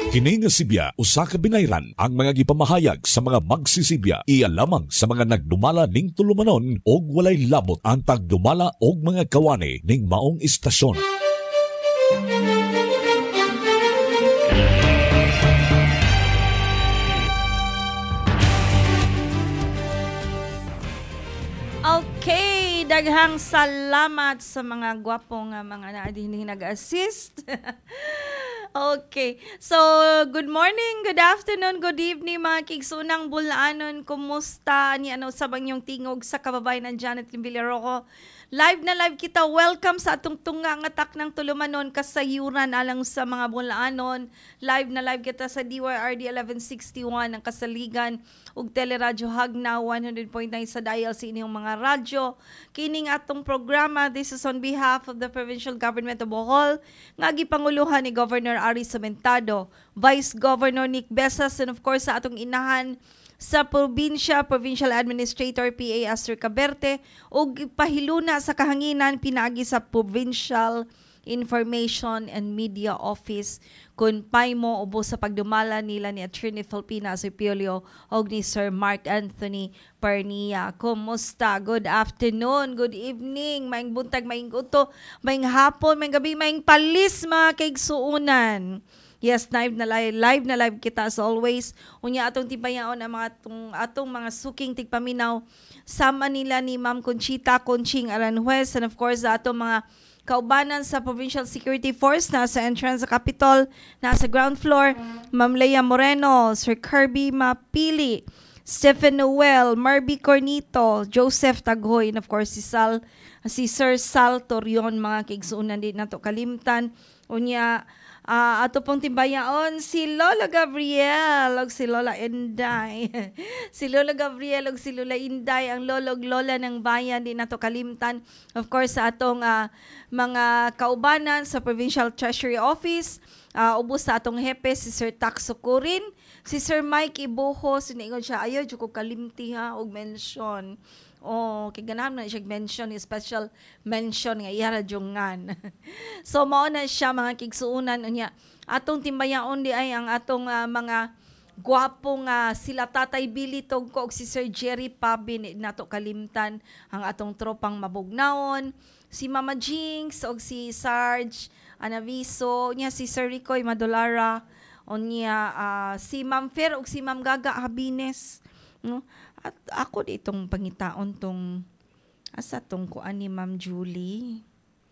Kini nga Sibya usa ka binayran ang mga gipamahayag sa mga magsisibya iya lamang sa mga nagdumala ning tulumanon og walay labot ang tagdumala og mga kawani ning maong istasyon. Okay, daghang salamat sa mga gwapong mga naadini nag-assist. Okay. So, good morning, good afternoon, good evening mga kigsunang bulaanon. Kumusta? Ni ano sa banyong tingog sa kababayan ng Janet Limbiliroco. Live na live kita. Welcome sa atong tunga nga tak ng tulumanon kasayuran alang sa mga bulaanon. Live na live kita sa DYRD 1161 ng Kasaligan ug Teleradyo Hagna 100.9 sa dial sa inyong mga radyo. Kining atong programa, this is on behalf of the Provincial Government of Bohol, nga gipanguluhan ni Governor Ari Sementado, Vice Governor Nick Besas, and of course sa atong inahan sa probinsya, Provincial Administrator PA Aster Caberte, ug pahiluna sa kahanginan pinaagi sa Provincial Information and Media Office kun pay mo ubo sa pagdumala nila ni Attorney Filipina Sipilio o ni Sir Mark Anthony Pernia. Kumusta? Good afternoon, good evening, maing buntag, maing uto, maing hapon, maing gabi, maing palis mga kaigsuunan. Yes, live na live kita as always. Unya atong tibayaon ang mga atong mga suking tigpaminaw sa Manila ni Ma'am Conchita Conching Aranjuez, and of course atong mga kaubanan sa Provincial Security Force nasa entrance sa Capitol, nasa ground floor, Ma'am Leia Moreno, Sir Kirby Mapili, Stephen Noel, Marby Cornito, Joseph Taghoy, and of course si Sir Sal Torion, mga kaigsuunan din nato kalimtan. Unya ato pong timbayaon si Lola Gabriel o si Lola Inday. Si Lola Gabriel o si Lola Inday, ang lolog lola ng bayan, di nato kalimtan. Of course, sa atong mga kaubanan sa Provincial Treasury Office, ubos sa atong hepe, si Sir Taxo Curin, si Sir Mike Ibuho, siningon siya, ayaw, dyo ko kalimti ha, og mention. Kay ganahan na siya mention, special mention nga iya radiongan. So mao na siya mga kigsuunan unya. Atong timbayaon di ay ang atong mga gwapong sila Tatay Billy Togko og si Sir Jerry Pabin nato kalimtan, ang atong tropang mabugnaon, si Mama Jinx og si Sarge Anaviso, unya si Sir Ricoy Madolara, unya si Ma'am Fer og si Ma'am Gaga Habines, no? At ako ditong pangitaon tong asa tong kuan ni Ma'am Julie.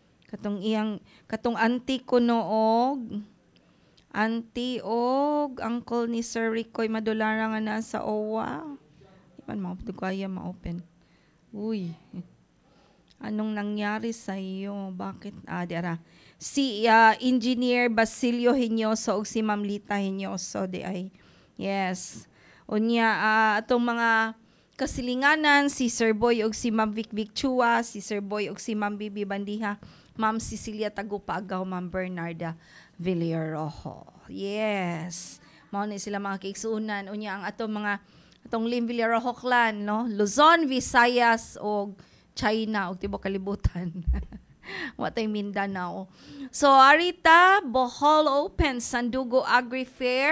Katong auntie ko noog. Auntie og uncle ni Sir Ricoy Madolara nga nasa OWA. Di man kaya ma-open. Uy. Anong nangyari sa iyo? Bakit? Diara. Si Engineer Basilio Hinyoso og si Ma'am Lita Hinyoso di ay. Yes. Unya atong mga kasilinganan, si Sir Boy og si Ma'am Vic Vic Chua, si Sir Boy og si Ma'am Bibi Bandiha, Ma'am Cecilia Tagupagaw, Ma'am Bernarda Villarojo. Yes. Mao ni sila mga kaigsuunan. Unya ang atong Lim Villarojo clan, no? Luzon, Visayas og China og tibuok kalibutan. Watay Mindanao. So arita Bohol Open Sandugo Agri Fair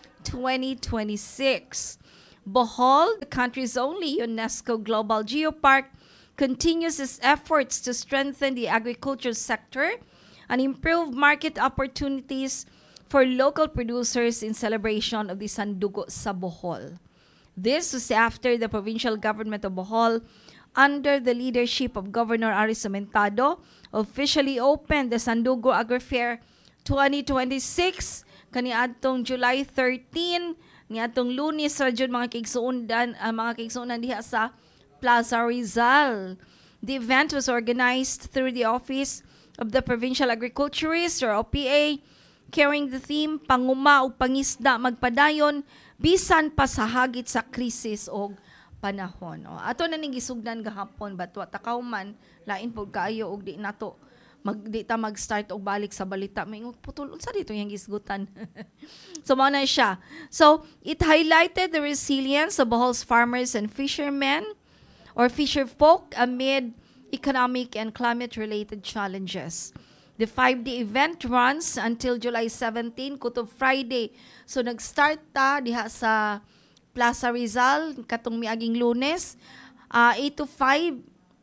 2026. Bohol, the country's only UNESCO Global Geopark, continues its efforts to strengthen the agriculture sector and improve market opportunities for local producers in celebration of the Sandugo sa Bohol. This was after the provincial government of Bohol, under the leadership of Governor Ari Sementado, officially opened the Sandugo Agri Fair 2026 kaniadtong July 13 niadtong Lunes ra jud mga kaigsuunan diha sa Plaza Rizal. The event was organized through the Office of the Provincial Agriculturist or OPA, carrying the theme Panguma ug Pangisda Magpadayon bisan pa sa hagit sa krisis og panahon. Ato na ning gisugdan gahapon batwa takaw man lain pud kaayo og di nato mag-start o balik sa balita. May putol, unsa dito yung gisgutan? So, mao na siya. So, it highlighted the resilience of Bohol's farmers and fishermen or fisher folk amid economic and climate-related challenges. The 5-day event runs until July 17, Kutob Friday. So nag-start ta diha sa Plaza Rizal katong miaging Lunes, 8 to 5,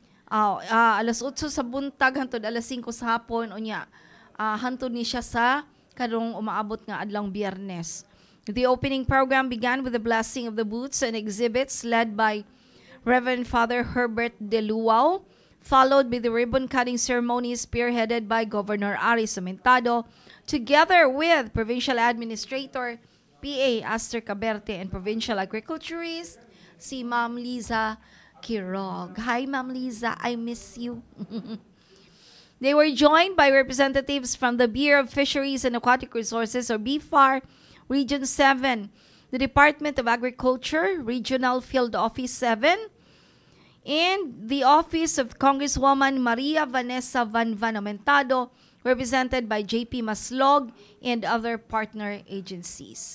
alas 8 sa buntag hangtod alas 5 sa hapon unya. Hantod ni siya sa karong umaabot nga adlong Biyernes. The opening program began with the blessing of the booths and exhibits led by Reverend Father Herbert De Luau, followed by the ribbon-cutting ceremony spearheaded by Governor Ari Samentado, together with Provincial Administrator P.A. Aster Caberte and Provincial Agriculturist si Ma'am Liza Quirog. Hi, Ma'am Liza. I miss you. They were joined by representatives from the Bureau of Fisheries and Aquatic Resources, or BFAR, Region 7, the Department of Agriculture, Regional Field Office 7, and the Office of Congresswoman Maria Vanessa Van Aumentado, represented by J.P. Maslog and other partner agencies.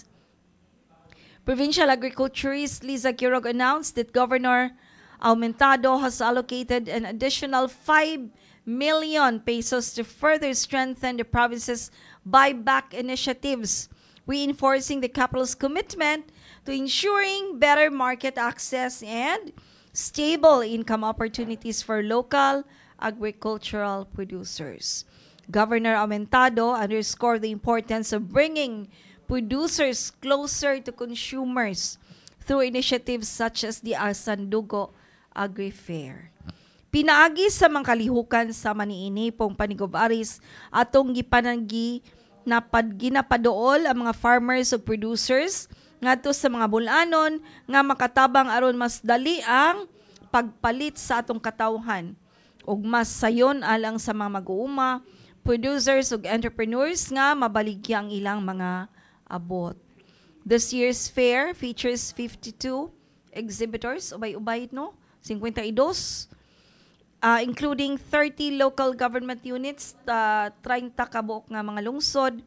Provincial Agriculturist Liza Quirog announced that Governor Aumentado has allocated an additional 5 million pesos to further strengthen the province's buyback initiatives, reinforcing the capital's commitment to ensuring better market access and stable income opportunities for local agricultural producers. Governor Aumentado underscored the importance of bringing producers closer to consumers through initiatives such as the Sandugo Agri-Fair. Pinaagi sa mga kalihukan sa maniini pong panigubaris atong gipanagi na ginapadool ang mga farmers o producers ngadto sa mga bulanon nga makatabang aron mas dali ang pagpalit sa atong katawhan ug mas sayon alang sa mga mag-uuma, producers ug entrepreneurs nga mabaligya ang ilang mga abot. This year's fair features 52 exhibitors, ubay-ubay no, 52, including 30 local government units, 30 kabuok nga mga lungsod,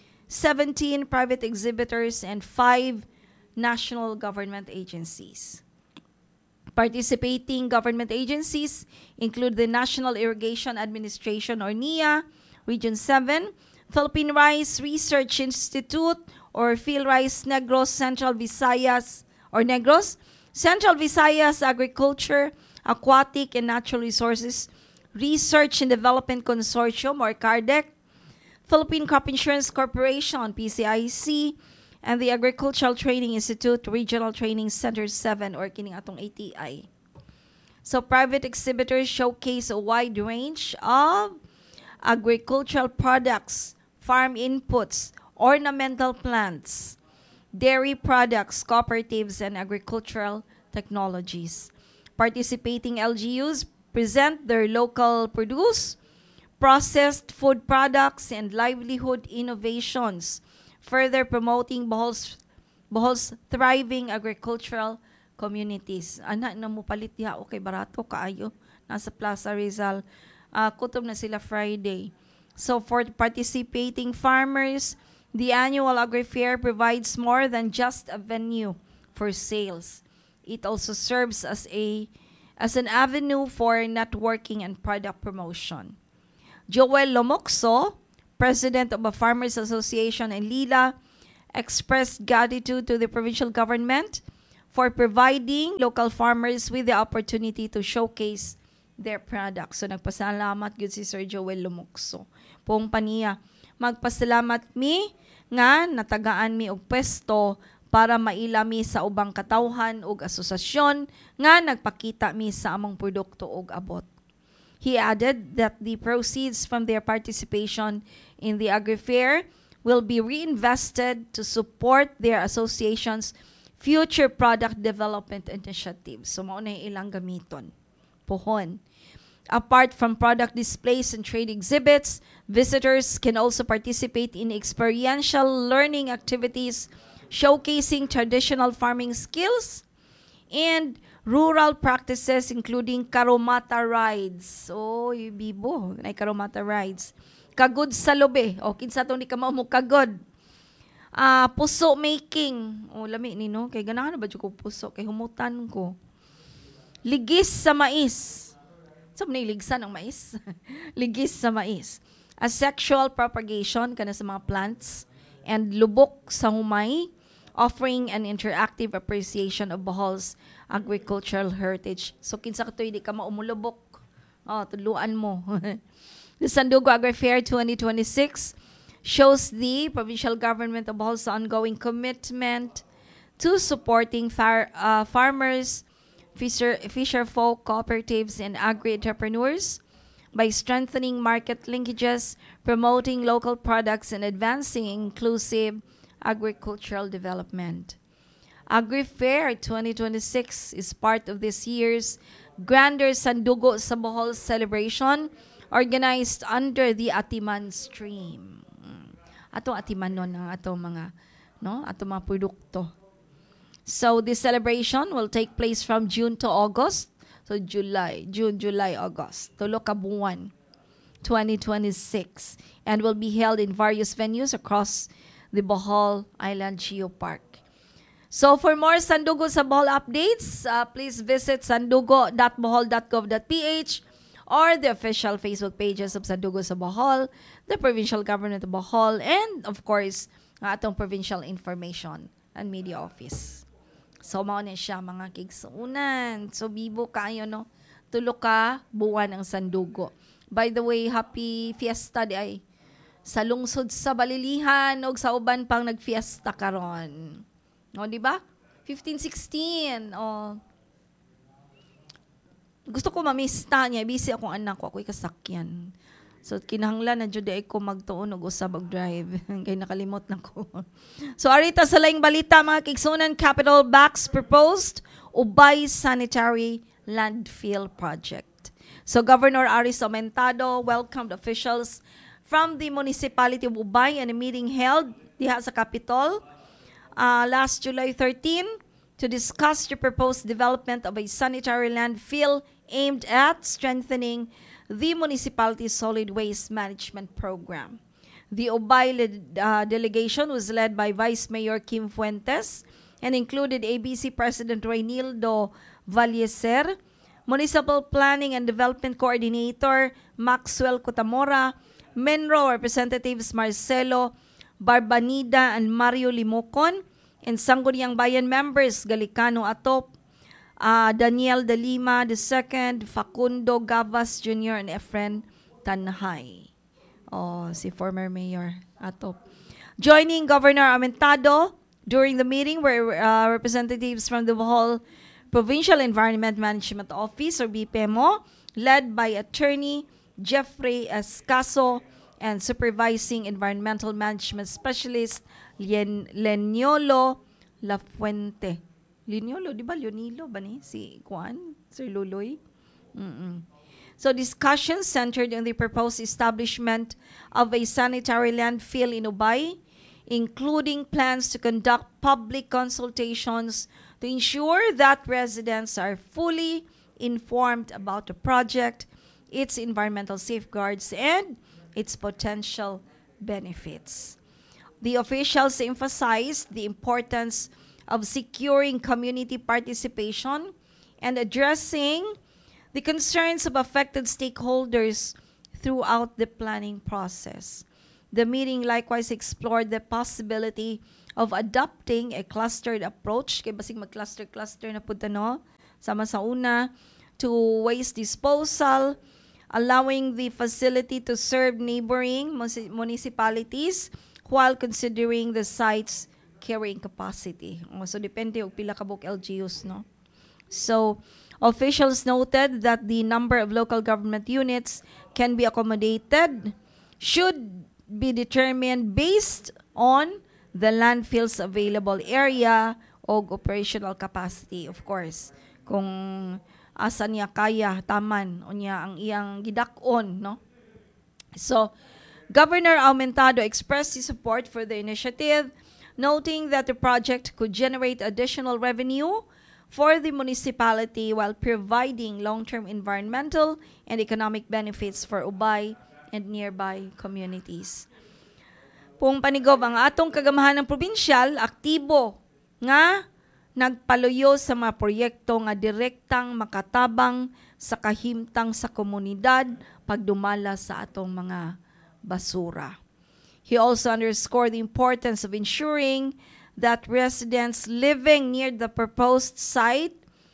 17 private exhibitors, and 5 national government agencies. Participating government agencies include the National Irrigation Administration or NIA, Region 7, Philippine Rice Research Institute or PhilRice Negros, Central Visayas or Negros, Central Visayas Agriculture, Aquatic and Natural Resources Research and Development Consortium or CARDEC, Philippine Crop Insurance Corporation, PCIC, and the Agricultural Training Institute, Regional Training Center 7 or kining atong ATI. So private exhibitors showcase a wide range of agricultural products, farm inputs, ornamental plants, dairy products, cooperatives, and agricultural technologies. Participating LGUs present their local produce, processed food products, and livelihood innovations, further promoting Bohol's thriving agricultural communities. Ana na mo palit diha, okay, barato kaayo. Nasa Plaza Rizal. Kutob na sila Friday. So for participating farmers, the annual Agri-Fair provides more than just a venue for sales. It also serves as an avenue for networking and product promotion. Joel Lomoxo, president of a farmers association in Lila, expressed gratitude to the provincial government for providing local farmers with the opportunity to showcase their products. So nagpasalamat gud si Sir Joel Lomoxo. Pong paniya, magpasalamat mi nga natagaan mi og pwesto para mailami sa ubang katawhan ug asosasyon nga nagpakita mi sa among produkto ug abot. He added that the proceeds from their participation in the Agri-Fair will be reinvested to support their association's future product development initiatives. So mao na ilang gamiton. Pohon. Apart from product displays and trade exhibits, visitors can also participate in experiential learning activities showcasing traditional farming skills and rural practices including karomata rides. Oh, bibo, na karomata rides. Kagod sa lobe. O, kinsa itong di ka mo kagod. Puso making. O, lami ni no. Kay ganahan na ba ko puso? Kay humutan ko. Ligis sa mais. Saan na iligsan ang mais? Ligis sa mais. asexual propagation kana sa mga plants, and lubok sa humay, offering an interactive appreciation of Bohol's agricultural heritage. So kinsa katoy di ka maumulubok, tuluan mo. The Sandugo Agri-Fair 2026 shows the provincial government of Bohol's ongoing commitment to supporting farmers, fisher folk, cooperatives, and agri-entrepreneurs by strengthening market linkages, promoting local products, and advancing inclusive agricultural development. Agri-Fair 2026 is part of this year's grander Sandugo sa Bohol celebration organized under the Atiman Stream. Atong atiman nun ang atong mga produkto. So this celebration will take place from June to August. So June, July, August. Tulo ka buwan 2026, and will be held in various venues across the Bohol Island Geopark. So for more Sandugo sa Bohol updates, please visit sandugo.bohol.gov.ph or the official Facebook pages of Sandugo sa Bohol, the Provincial Government of Bohol, and of course, atong Provincial Information and Media Office. So mao na siya mga kigsuunan. So bibo kayo no. Tulo ka buwan ang Sandugo. By the way, happy fiesta di ay sa lungsod sa Balilihan o sa uban pang nagfiesta karon. O di ba? 15-16. Gusto ko mamista niya, busy akong anak ko, ako'y kasakyan. So kinahanglan na jud ay ko magtuon og usab og drive kay nakalimot na ko. So arita sa laing balita mga kigsunan, capital backs proposed Ubay Sanitary Landfill Project. So Governor Aris Aumentado welcomed officials from the municipality of Ubay in a meeting held diha sa Capitol last July 13 to discuss the proposed development of a sanitary landfill aimed at strengthening the municipality's solid waste management program. The Ubay delegation was led by Vice Mayor Kim Fuentes and included ABC President Reynildo Valleser, Municipal Planning and Development Coordinator Maxwell Cotamora, Menro Representatives Marcelo Barbanida and Mario Limocon, and Sangguniang Bayan members Galicano Atop, Daniel De Lima II, Facundo Gavas Jr., and Efren Tanhay. Si former Mayor Atop. Joining Governor Aumentado during the meeting were representatives from the Bohol Provincial Environment Management Office, or BPMO, led by Attorney Jeffrey Escaso and Supervising Environmental Management Specialist Leniolo Lafuente. Leniolo, di ba? Leonilo ba ni? Si Juan? Sir Luloy? So discussions centered on the proposed establishment of a sanitary landfill in Ubay, including plans to conduct public consultations to ensure that residents are fully informed about the project, its environmental safeguards, and its potential benefits. The officials emphasized the importance of securing community participation and addressing the concerns of affected stakeholders throughout the planning process. The meeting likewise explored the possibility of adopting a clustered approach, kay basig mag-cluster na punta no, sama sa una, to waste disposal, allowing the facility to serve neighboring municipalities while considering the site's carrying capacity. So depende og pila ka buk LGUs, no? So officials noted that the number of local government units can be accommodated should be determined based on the landfill's available area o operational capacity, of course. Kung asa niya kaya, taman, o niya ang iyang gidak-on, no? So, Governor Aumentado expressed his support for the initiative, noting that the project could generate additional revenue for the municipality while providing long-term environmental and economic benefits for Ubay and nearby communities. Pung panigob ang atong kagamahan ng probinsyal, aktibo nga nagpaluyo sa mga proyekto nga direktang makatabang sa kahimtang sa komunidad pagdumala sa atong mga basura. He also underscored the importance of ensuring that residents living near the proposed site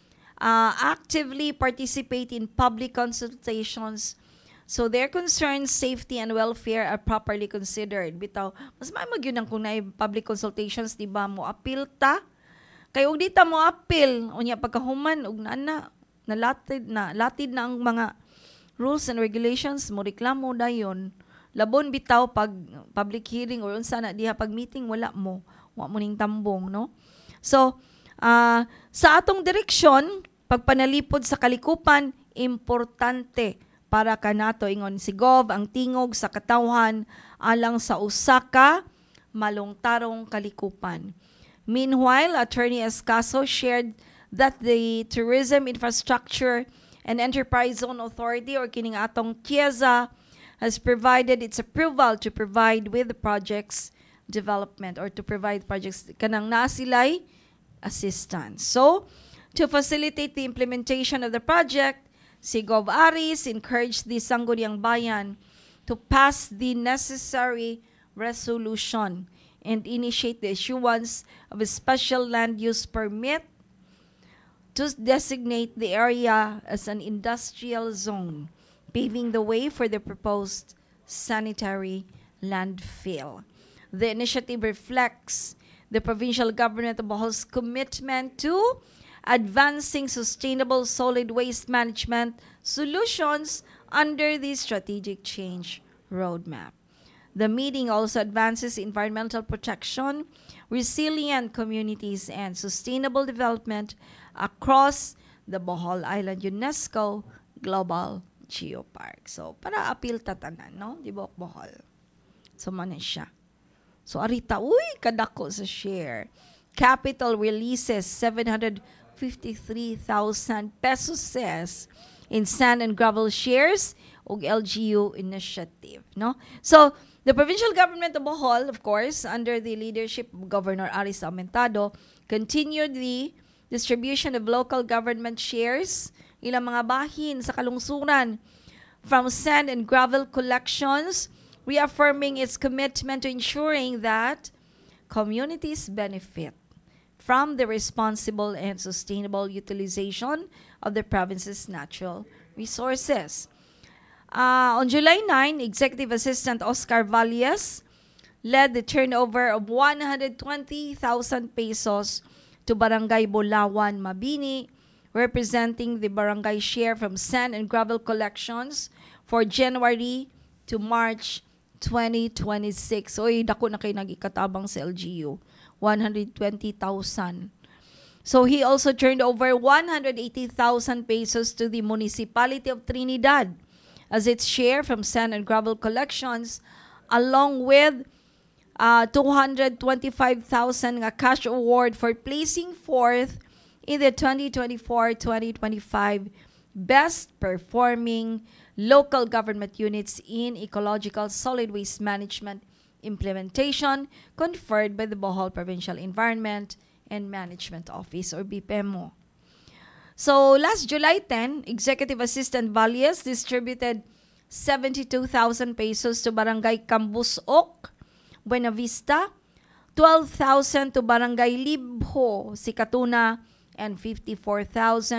actively participate in public consultations so their concerns, safety, and welfare are properly considered. Bitaw, mas maamag yun ang kung na public consultations, di ba, mo appeal ta? Kaya og dita mo appeal, unya pagkahuman, og latid na ang mga rules and regulations, mo reklamo dayon. Labon bitaw pag public hearing or unsa na diha pag meeting, wala mo ning tambong, no? So, sa atong direksyon, pagpanalipod sa kalikupan, importante para kanato ingon si Gov ang tingog sa katawhan alang sa usa ka malungtarong kalikupan. Meanwhile, Attorney Escaso shared that the Tourism Infrastructure and Enterprise Zone Authority or kining atong TIEZA has provided its approval to provide with the project's development or to provide projects kanang nasilay assistance. So, to facilitate the implementation of the project, si Gov Aris encouraged the Sangguniang Bayan to pass the necessary resolution and initiate the issuance of a special land use permit to designate the area as an industrial zone, paving the way for the proposed sanitary landfill. The initiative reflects the provincial government of Bohol's commitment to advancing sustainable solid waste management solutions under the Strategic Change Roadmap. The meeting also advances environmental protection, resilient communities, and sustainable development across the Bohol Island UNESCO Global Geopark. So, para appeal tatanan, no? Di ba, Bohol? So, manan siya. So, arita, kadako sa share. Capital releases 753,000 pesos says in sand and gravel shares ug LGU initiative, no? So, the provincial government of Bohol, of course, under the leadership of Governor Aris Aumentado, continued the distribution of local government shares ilang mga bahin sa kalungsuran from sand and gravel collections, reaffirming its commitment to ensuring that communities benefit from the responsible and sustainable utilization of the province's natural resources. On July 9, Executive Assistant Oscar Valles led the turnover of 120,000 pesos to Barangay Bulawan, Mabini, representing the barangay share from sand and gravel collections for January to March 2026. Oy, dako na kayo nag-ikatabang sa LGU. 120,000. So he also turned over 180,000 pesos to the Municipality of Trinidad as its share from sand and gravel collections, along with 225,000 cash award for placing forth in the 2024-2025 Best Performing Local Government Units in Ecological Solid Waste Management Implementation conferred by the Bohol Provincial Environment and Management Office or BPMO. So last July 10, Executive Assistant Valles distributed 72,000 pesos to Barangay Cambusok, Buena Vista, 12,000 to Barangay Libho, Sikatuna, and 54,000